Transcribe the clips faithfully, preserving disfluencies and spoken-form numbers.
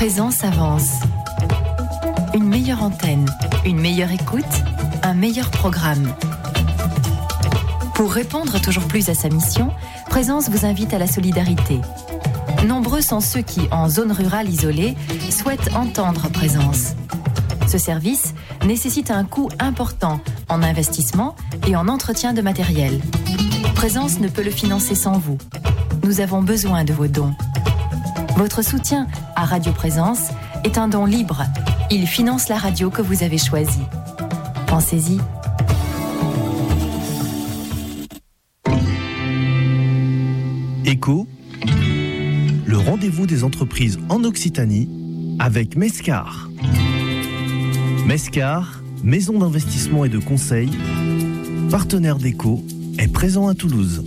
Présence avance. Une meilleure antenne, une meilleure écoute, un meilleur programme. Pour répondre toujours plus à sa mission, Présence vous invite à la solidarité. Nombreux sont ceux qui, en zone rurale isolée, souhaitent entendre Présence. Ce service nécessite un coût important en investissement et en entretien de matériel. Présence ne peut le financer sans vous. Nous avons besoin de vos dons. Votre soutien à Radio Présence est un don libre. Il finance la radio que vous avez choisie. Pensez-y. Écho, le rendez-vous des entreprises en Occitanie avec Mescar. Mescar, maison d'investissement et de conseil, partenaire d'Écho, est présent à Toulouse.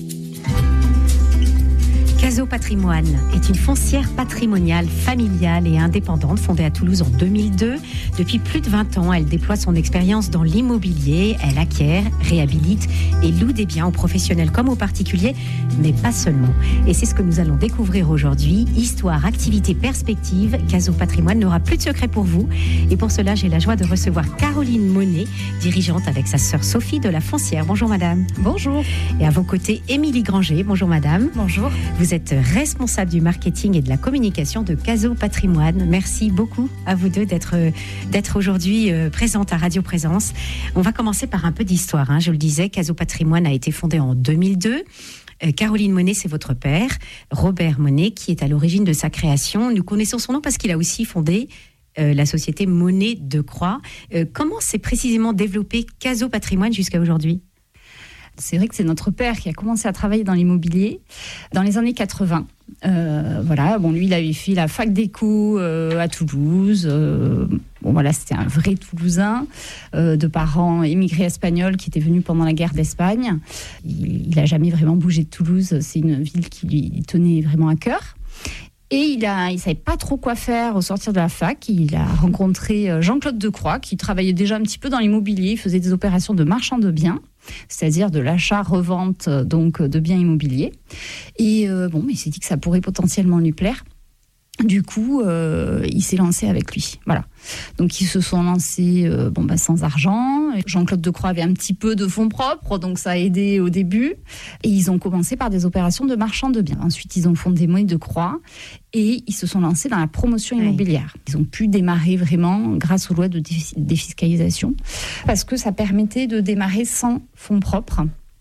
Caso Patrimoine est une foncière patrimoniale, familiale et indépendante fondée à Toulouse en deux mille deux. Depuis plus de vingt ans, elle déploie son expérience dans l'immobilier. Elle acquiert, réhabilite et loue des biens aux professionnels comme aux particuliers, mais pas seulement. Et c'est ce que nous allons découvrir aujourd'hui. Histoire, activité, perspective. Caso Patrimoine n'aura plus de secret pour vous. Et pour cela, j'ai la joie de recevoir Caroline Monet, dirigeante avec sa sœur Sophie de la foncière. Bonjour madame. Bonjour. Et à vos côtés, Émilie Granger. Bonjour madame. Bonjour. Vous êtes responsable du marketing et de la communication de Caso Patrimoine. Merci beaucoup à vous deux d'être, d'être aujourd'hui euh, présente à Radio Présence. On va commencer par un peu d'histoire. Hein. Je le disais, Caso Patrimoine a été fondé en deux mille deux. Euh, Caroline Monet, c'est votre père. Robert Monet, qui est à l'origine de sa création. Nous connaissons son nom parce qu'il a aussi fondé euh, la société Monet de Croix. Euh, comment s'est précisément développé Caso Patrimoine jusqu'à aujourd'hui ? C'est vrai que c'est notre père qui a commencé à travailler dans l'immobilier dans les années quatre-vingts. Euh, voilà, bon, lui, il avait fait la fac d'éco euh, à Toulouse. Euh, bon, voilà, c'était un vrai Toulousain, euh, de parents émigrés espagnols qui étaient venus pendant la guerre d'Espagne. Il n'a jamais vraiment bougé de Toulouse. C'est une ville qui lui tenait vraiment à cœur. Et il ne il savait pas trop quoi faire au sortir de la fac. Il a rencontré Jean-Claude Decroix, qui travaillait déjà un petit peu dans l'immobilier. Il faisait des opérations de marchand de biens, c'est-à-dire de l'achat-revente donc, de biens immobiliers. Et euh, bon, il s'est dit que ça pourrait potentiellement lui plaire. Du coup, euh, il s'est lancé avec lui. Voilà. Donc, ils se sont lancés euh, bon, bah, sans argent. Jean-Claude Decroix avait un petit peu de fonds propres, donc ça a aidé au début. Et ils ont commencé par des opérations de marchand de biens. Ensuite, ils ont fondé Monet de Croix et ils se sont lancés dans la promotion immobilière. Ils ont pu démarrer vraiment grâce aux lois de défiscalisation parce que ça permettait de démarrer sans fonds propres.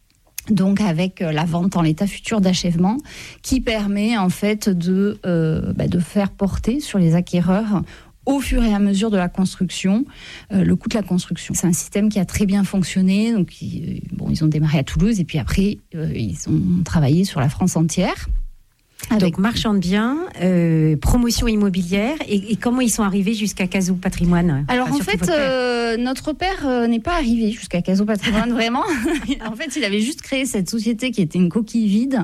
Donc avec la vente en l'état futur d'achèvement qui permet en fait de, euh, bah, de faire porter sur les acquéreurs au fur et à mesure de la construction euh, le coût de la construction. C'est un système qui a très bien fonctionné. Donc ils, bon, ils ont démarré à Toulouse et puis après euh, ils ont travaillé sur la France entière. Avec... Donc marchand de biens, euh, promotion immobilière et, et comment ils sont arrivés jusqu'à Caso Patrimoine ? Alors enfin, en fait, euh, notre père euh, n'est pas arrivé jusqu'à Caso Patrimoine vraiment. En fait, il avait juste créé cette société qui était une coquille vide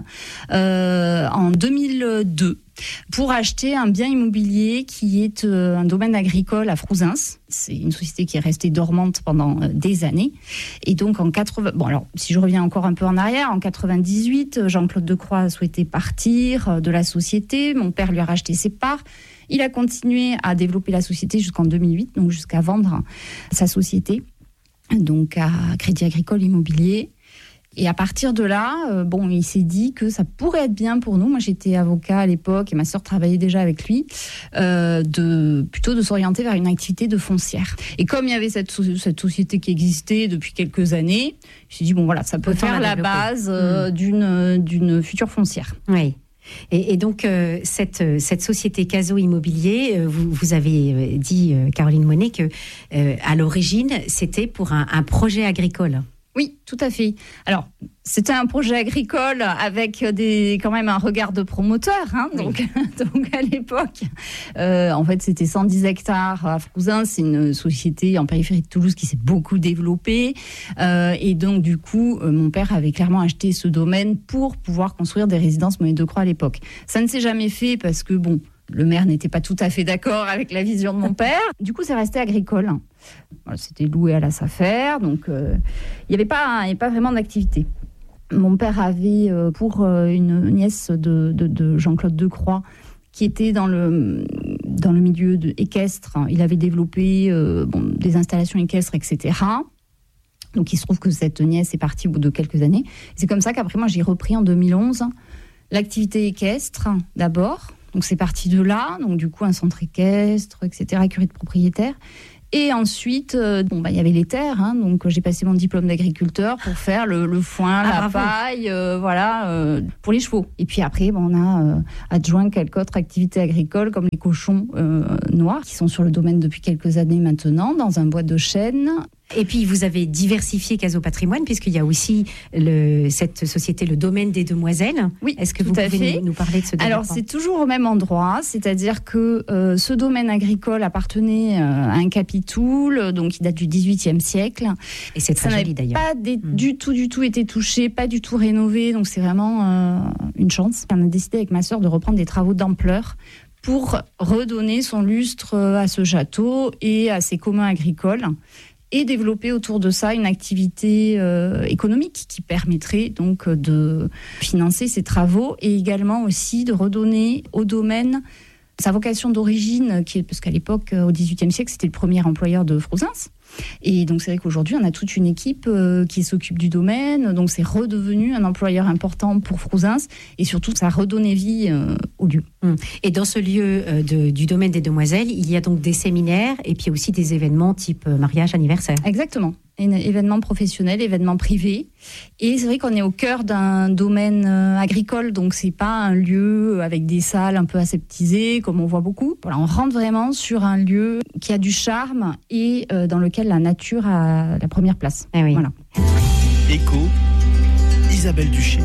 euh, en deux mille deux. Pour acheter un bien immobilier qui est euh, un domaine agricole à Frouzins. C'est une société qui est restée dormante pendant euh, des années. Et donc en quatre-vingts... Bon alors, si je reviens encore un peu en arrière, en quatre-vingt-dix-huit, Jean-Claude Decroix a souhaité partir euh, de la société. Mon père lui a racheté ses parts. Il a continué à développer la société jusqu'en deux mille huit, donc jusqu'à vendre sa société, donc à Crédit Agricole Immobilier. Et à partir de là, euh, bon, il s'est dit que ça pourrait être bien pour nous. Moi, j'étais avocat à l'époque et ma sœur travaillait déjà avec lui, euh, de plutôt de s'orienter vers une activité de foncière. Et comme il y avait cette, cette société qui existait depuis quelques années, je me suis dit bon voilà, ça peut Autant faire la, la base euh, mmh. d'une d'une future foncière. Oui. Et, et donc, euh, cette, cette société Caso Immobilier, euh, vous, vous avez dit, euh, Caroline Monet, que euh, à l'origine, c'était pour un, un projet agricole. Oui, tout à fait. Alors, c'était un projet agricole avec des, quand même un regard de promoteur. Hein, donc, oui. donc, à l'époque, euh, en fait, c'était cent dix hectares à Frouzins. C'est une société en périphérie de Toulouse qui s'est beaucoup développée. Euh, et donc, du coup, euh, mon père avait clairement acheté ce domaine pour pouvoir construire des résidences Monet de Croix à l'époque. Ça ne s'est jamais fait parce que, bon, le maire n'était pas tout à fait d'accord avec la vision de mon père. Du coup, c'est resté agricole. C'était loué à la Safer, donc il euh, n'y avait pas, y avait pas vraiment d'activité. Mon père avait euh, pour euh, une nièce de, de, de Jean-Claude Decroix qui était dans le, dans le milieu de équestre. Il avait développé euh, bon, des installations équestres, et cetera. Donc il se trouve que cette nièce est partie au bout de quelques années. C'est comme ça qu'après moi j'ai repris en deux mille onze l'activité équestre d'abord. Donc c'est parti de là. Donc du coup un centre équestre, et cetera, écurie de propriétaires. Et ensuite, euh, bon, bah, il y avait les terres, hein, donc j'ai passé mon diplôme d'agriculteur pour faire le, le foin, ah, la bravo. paille, euh, voilà, euh, pour les chevaux. Et puis après, bon, on a euh, adjoint quelques autres activités agricoles, comme les cochons euh, noirs, qui sont sur le domaine depuis quelques années maintenant, dans un bois de chêne. Et puis, vous avez diversifié Caso Patrimoine, puisqu'il y a aussi le, cette société, le domaine des Demoiselles. Oui, est-ce que tout vous à pouvez fait. Nous, nous parler de ce développement ? Alors, c'est toujours au même endroit, c'est-à-dire que euh, ce domaine agricole appartenait euh, à un capitoul, donc il date du dix-huitième siècle. Et c'est très Ça joli d'ailleurs. Ça n'a pas des, mmh. du tout, du tout été touché, pas du tout rénové, donc c'est vraiment euh, une chance. On a décidé avec ma sœur de reprendre des travaux d'ampleur pour redonner son lustre à ce château et à ses communs agricoles, et développer autour de ça une activité euh, économique qui permettrait donc de financer ces travaux, et également aussi de redonner au domaine sa vocation d'origine, qui est, parce qu'à l'époque, au dix-huitième siècle, c'était le premier employeur de Frouzins. Et donc c'est vrai qu'aujourd'hui, on a toute une équipe euh, qui s'occupe du domaine, donc c'est redevenu un employeur important pour Frouzins, et surtout ça a redonné vie euh, au lieu. Et dans ce lieu euh, de, du domaine des Demoiselles, il y a donc des séminaires et puis aussi des événements type euh, mariage, anniversaire. Exactement. Un événement professionnel, événement privé. Et c'est vrai qu'on est au cœur d'un domaine euh, agricole, donc c'est pas un lieu avec des salles un peu aseptisées, comme on voit beaucoup. Voilà, on rentre vraiment sur un lieu qui a du charme et euh, dans lequel la nature a la première place. Eh oui. Voilà. Écho, Isabelle Duché.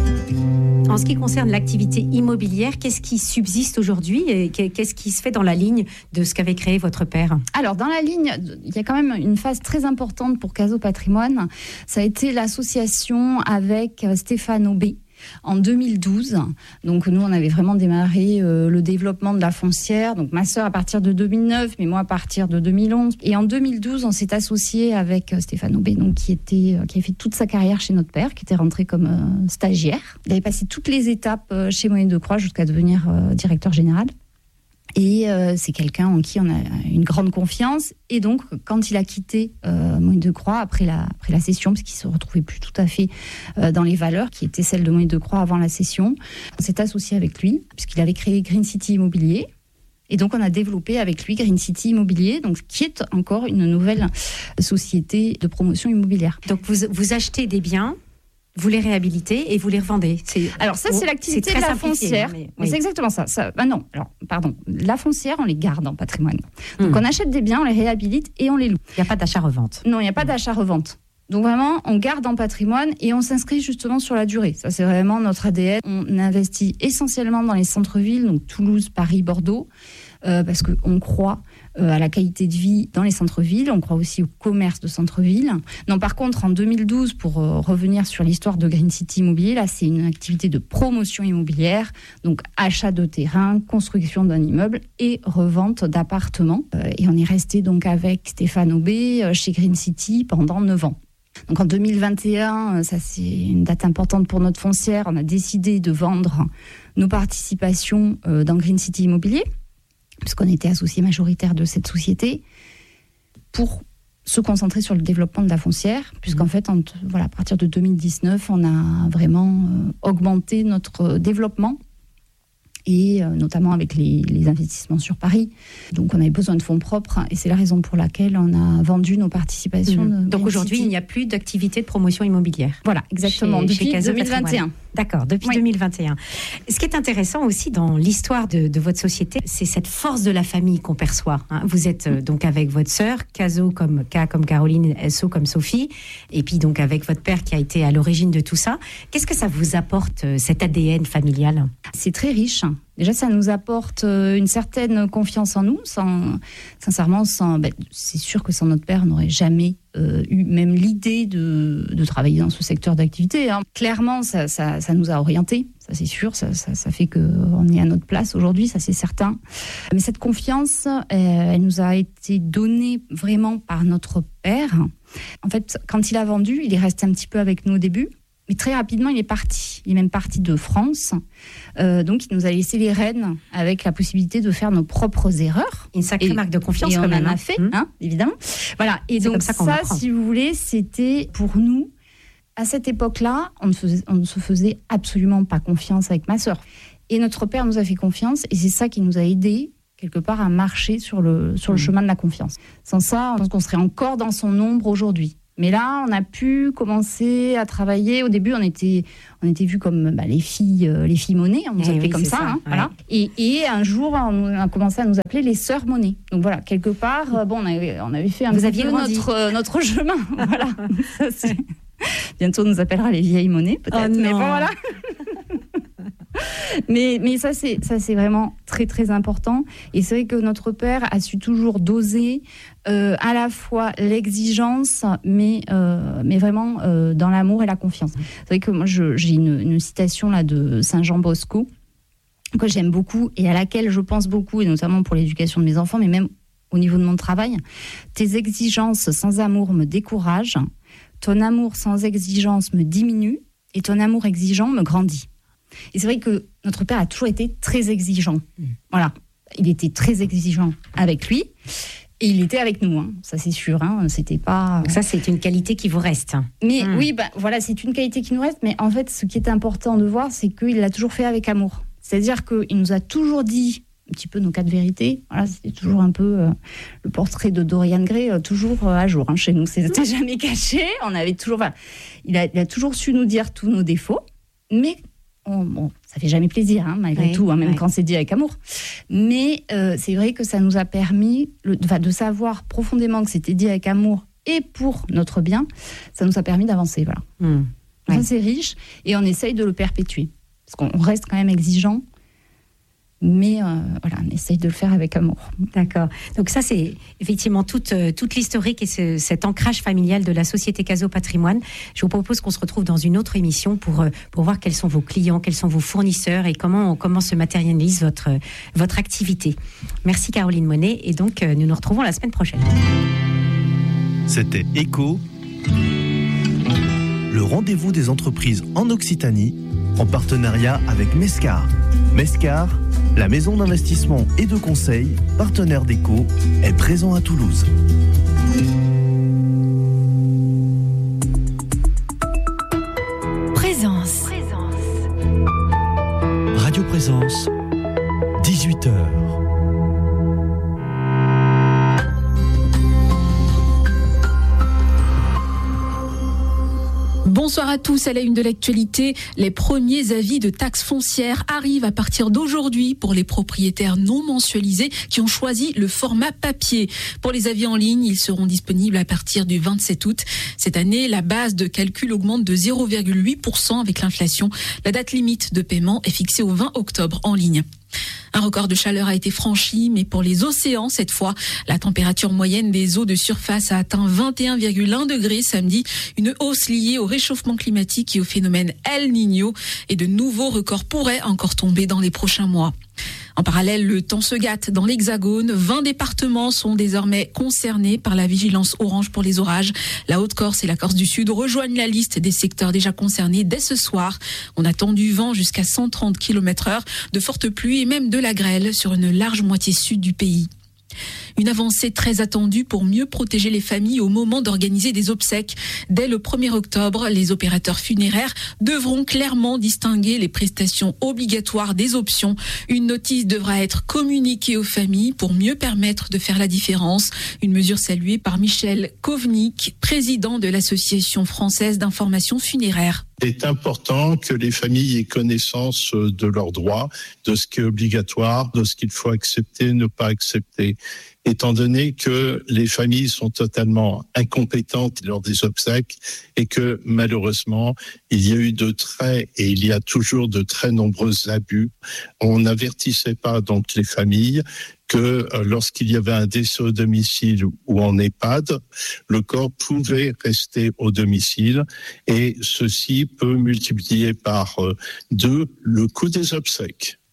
En ce qui concerne l'activité immobilière, qu'est-ce qui subsiste aujourd'hui et qu'est-ce qui se fait dans la ligne de ce qu'avait créé votre père ? Alors, dans la ligne, il y a quand même une phase très importante pour Caso Patrimoine. Ça a été l'association avec Stéphane Aubé en deux mille douze. Donc nous, on avait vraiment démarré euh, le développement de la foncière. Donc ma sœur à partir de deux mille neuf, mais moi à partir de deux mille onze. Et en deux mille douze, on s'est associé avec euh, Stéphane Aubé, donc qui était, euh, qui avait fait toute sa carrière chez notre père, qui était rentré comme euh, stagiaire. Il avait passé toutes les étapes euh, chez Moyenne de Croix jusqu'à devenir euh, directeur général. Et euh, c'est quelqu'un en qui on a une grande confiance. Et donc, quand il a quitté euh, Moyenne de Croix après la, après la cession, parce qu'il ne se retrouvait plus tout à fait euh, dans les valeurs qui étaient celles de Moyenne de Croix avant la cession, on s'est associé avec lui, puisqu'il avait créé Green City Immobilier. Et donc, on a développé avec lui Green City Immobilier, donc, qui est encore une nouvelle société de promotion immobilière. Donc, vous, vous achetez des biens, vous les réhabilitez et vous les revendez. C'est, alors ça, c'est l'activité c'est de la foncière. Mais, oui. C'est exactement ça. ça bah non, alors, pardon. La foncière, on les garde en patrimoine. Donc, mmh. on achète des biens, on les réhabilite et on les loue. Il n'y a pas d'achat-revente. Non, il n'y a pas mmh. d'achat-revente. Donc vraiment, on garde en patrimoine et on s'inscrit justement sur la durée. Ça, c'est vraiment notre A D N. On investit essentiellement dans les centres-villes, donc Toulouse, Paris, Bordeaux, euh, parce qu'on croit euh, à la qualité de vie dans les centres-villes. On croit aussi au commerce de centre-ville. Non, par contre, en deux mille douze, pour euh, revenir sur l'histoire de Green City Immobilier, là, c'est une activité de promotion immobilière, donc achat de terrain, construction d'un immeuble et revente d'appartements. Euh, et on est resté donc avec Stéphane Aubé euh, chez Green City pendant neuf ans. Donc en deux mille vingt et un, ça c'est une date importante pour notre foncière, on a décidé de vendre nos participations dans Green City Immobilier, puisqu'on était associé majoritaire de cette société, pour se concentrer sur le développement de la foncière, puisqu'en fait, en, voilà, à partir de deux mille dix-neuf, on a vraiment augmenté notre développement, et euh, notamment avec les, les investissements sur Paris. Donc on avait besoin de fonds propres et c'est la raison pour laquelle on a vendu nos participations. Mmh. De Donc aujourd'hui, il n'y a plus d'activité de promotion immobilière. Voilà, exactement, chez, depuis chez deux mille vingt et un. D'accord, depuis oui. deux mille vingt et un. Ce qui est intéressant aussi dans l'histoire de, de votre société, c'est cette force de la famille qu'on perçoit. Hein. Vous êtes euh, donc avec votre sœur, Caso comme K comme Caroline, So comme Sophie, et puis donc avec votre père qui a été à l'origine de tout ça. Qu'est-ce que ça vous apporte, euh, cet A D N familial ? C'est très riche. Déjà, ça nous apporte une certaine confiance en nous. Sans, sincèrement, sans, ben, c'est sûr que sans notre père, on n'aurait jamais euh, eu même l'idée de, de travailler dans ce secteur d'activité. Hein. Clairement, ça, ça, ça nous a orientés, ça c'est sûr. Ça, ça, ça fait qu'on est à notre place aujourd'hui, ça c'est certain. Mais cette confiance, euh, elle nous a été donnée vraiment par notre père. En fait, quand il a vendu, il est resté un petit peu avec nous au début. Mais très rapidement, il est parti. Il est même parti de France. Euh, donc, il nous a laissé les rênes avec la possibilité de faire nos propres erreurs. Une sacrée et, marque de confiance et quand on même. en a hein. fait, Mmh. hein, évidemment. Voilà. Et C'est donc, ça, ça si vous voulez, c'était pour nous, à cette époque-là, on ne, faisait, on ne se faisait absolument pas confiance avec ma sœur. Et notre père nous a fait confiance. Et c'est ça qui nous a aidés, quelque part, à marcher sur le, sur le mmh. chemin de la confiance. Sans ça, je pense qu'on serait encore dans son ombre aujourd'hui. Mais là, on a pu commencer à travailler. Au début, on était, on était vus comme bah, les filles, euh, les filles Monet. On nous appelait oui, comme ça. ça hein, ouais. Voilà. Et, et un jour, on a commencé à nous appeler les sœurs Monet. Donc voilà, quelque part, bon, on avait, on avait fait un Vous peu aviez notre, euh, notre chemin. Voilà. Ça, c'est... Bientôt, on nous appellera les vieilles Monet, peut-être. Oh mais bon, voilà. mais, mais ça, c'est, ça, c'est vraiment très, très important. Et c'est vrai que notre père a su toujours doser euh, à la fois l'exigence, mais, euh, mais vraiment euh, dans l'amour et la confiance. C'est vrai que moi, je, j'ai une, une citation là, de Saint-Jean Bosco que j'aime beaucoup et à laquelle je pense beaucoup, et notamment pour l'éducation de mes enfants, mais même au niveau de mon travail. Tes exigences sans amour me découragent, ton amour sans exigence me diminue et ton amour exigeant me grandit. Et c'est vrai que notre père a toujours été très exigeant. Mmh. Voilà, il était très exigeant avec lui et il était avec nous. Hein. Ça, c'est sûr. Hein. C'était pas. Donc ça, c'est une qualité qui vous reste. Mais mmh. oui, bah, voilà, c'est une qualité qui nous reste. Mais en fait, ce qui est important de voir, c'est qu'il l'a toujours fait avec amour. C'est-à-dire qu'il nous a toujours dit un petit peu nos quatre vérités. Voilà, c'était toujours un peu euh, le portrait de Dorian Gray, euh, toujours euh, à jour. Hein, chez nous, c'était jamais caché. On avait toujours. Voilà, il a, il a toujours su nous dire tous nos défauts, mais On, bon, ça fait jamais plaisir, hein, malgré oui, tout, hein, même oui. quand c'est dit avec amour. Mais euh, c'est vrai que ça nous a permis le, de, de savoir profondément que c'était dit avec amour et pour notre bien. Ça nous a permis d'avancer, voilà. Mmh. Ça, oui. c'est riche et on essaye de le perpétuer. Parce qu'on reste quand même exigeant, mais euh, voilà, on essaye de le faire avec amour. D'accord. Donc ça, c'est effectivement toute, toute l'historique et ce, cet ancrage familial de la Société Cazaux Patrimoine. Je vous propose qu'on se retrouve dans une autre émission pour, pour voir quels sont vos clients, quels sont vos fournisseurs et comment, comment se matérialise votre, votre activité. Merci Caroline Monet et donc nous nous retrouvons la semaine prochaine. C'était Écho, le rendez-vous des entreprises en Occitanie, en partenariat avec Mescar. Mescar, la maison d'investissement et de conseil, partenaire d'Écho, est présent à Toulouse. Présence. Radio Présence, dix-huit heures. Bonsoir à tous. À la une de l'actualité, les premiers avis de taxes foncières arrivent à partir d'aujourd'hui pour les propriétaires non mensualisés qui ont choisi le format papier. Pour les avis en ligne, ils seront disponibles à partir du vingt-sept août. Cette année, la base de calcul augmente de zéro virgule huit pour cent avec l'inflation. La date limite de paiement est fixée au vingt octobre en ligne. Un record de chaleur a été franchi, mais pour les océans, cette fois, la température moyenne des eaux de surface a atteint vingt et un virgule un degrés samedi, une hausse liée au réchauffement climatique et au phénomène El Niño, et de nouveaux records pourraient encore tomber dans les prochains mois. En parallèle, le temps se gâte dans l'Hexagone. vingt départements sont désormais concernés par la vigilance orange pour les orages. La Haute-Corse et la Corse du Sud rejoignent la liste des secteurs déjà concernés dès ce soir. On attend du vent jusqu'à cent trente kilomètres heure, de fortes pluies et même de la grêle sur une large moitié sud du pays. Une avancée très attendue pour mieux protéger les familles au moment d'organiser des obsèques. Dès le premier octobre, les opérateurs funéraires devront clairement distinguer les prestations obligatoires des options. Une notice devra être communiquée aux familles pour mieux permettre de faire la différence. Une mesure saluée par Michel Kovnik, président de l'Association française d'information funéraire. Il est important que les familles aient connaissance de leurs droits, de ce qui est obligatoire, de ce qu'il faut accepter, ne pas accepter. Étant donné que les familles sont totalement incompétentes lors des obsèques et que malheureusement, il y a eu de très et il y a toujours de très nombreux abus. On n'avertissait pas donc les familles que euh, lorsqu'il y avait un décès au domicile ou en EHPAD, le corps pouvait rester au domicile et ceci peut multiplier par euh, deux le coût des obsèques.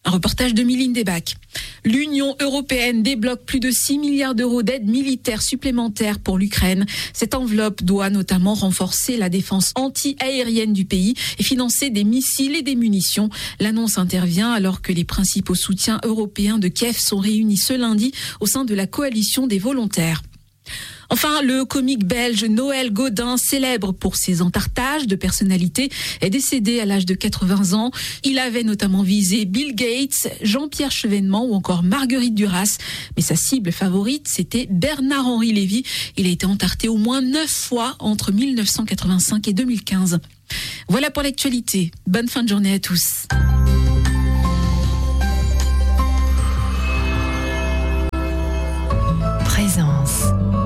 Un reportage de Mylène Debac. L'Union européenne débloque plus de six milliards d'euros d'aide militaire supplémentaire pour l'Ukraine. Cette enveloppe doit notamment renforcer la défense anti-aérienne du pays et financer des missiles et des munitions. L'annonce intervient alors que les principaux soutiens européens de Kiev sont réunis ce lundi au sein de la coalition des volontaires. Enfin, le comique belge Noël Gaudin, célèbre pour ses entartages de personnalité, est décédé à l'âge de quatre-vingts ans. Il avait notamment visé Bill Gates, Jean-Pierre Chevènement ou encore Marguerite Duras. Mais sa cible favorite, c'était Bernard-Henri Lévy. Il a été entarté au moins neuf fois entre mille neuf cent quatre-vingt-cinq et deux mille quinze. Voilà pour l'actualité. Bonne fin de journée à tous.